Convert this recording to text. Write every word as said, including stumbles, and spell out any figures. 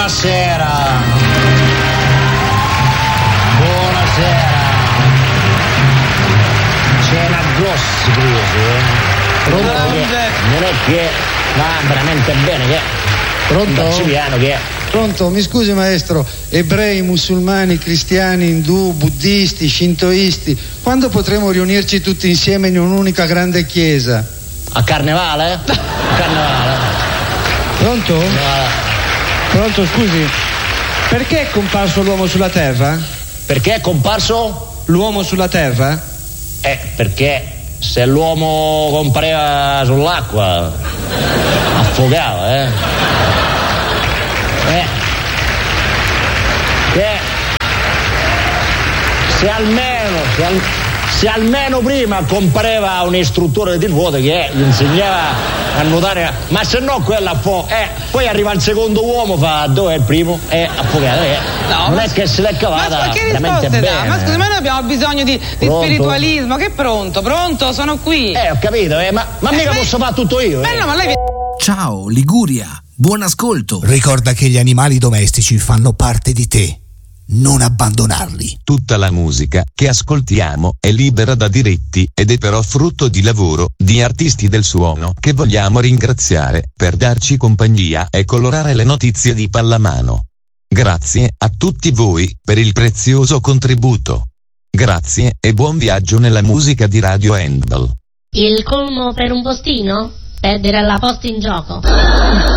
Buonasera. Buonasera. C'è una grossa crisi, eh? Pronto? Non è che va veramente bene, che Pronto? Piano, che Pronto? Mi scusi maestro, ebrei, musulmani, cristiani, indù, buddisti, shintoisti, quando potremo riunirci tutti insieme in un'unica grande chiesa? A Carnevale? A Carnevale. Pronto? No. Pronto, scusi, perché è comparso l'uomo sulla terra? Perché è comparso? L'uomo sulla terra? Eh, perché se l'uomo compareva sull'acqua affogava, eh? Eh. Che se almeno, se, al, se almeno prima compareva un istruttore di nuoto che gli insegnava a nuotare, ma se no quella può, eh, poi arriva il secondo uomo, fa dove è il primo? Eh, affogato, eh. No, non ma, è che se l'è cavata ma che veramente risposte bene. dà? Ma scusi, ma noi abbiamo bisogno di, di spiritualismo, che pronto, pronto, sono qui. Eh, ho capito, eh, ma, ma eh, mica beh, posso fare tutto io. Beh, eh. no, ma lei... Ciao Liguria, buon ascolto. Ricorda che gli animali domestici fanno parte di te. Non abbandonarli. Tutta la musica che ascoltiamo è libera da diritti ed è però frutto di lavoro di artisti del suono che vogliamo ringraziare per darci compagnia e colorare le notizie di pallamano. Grazie a tutti voi per il prezioso contributo. Grazie e buon viaggio nella musica di Radio Handball. Il colmo per un postino? Perdere alla posta in gioco.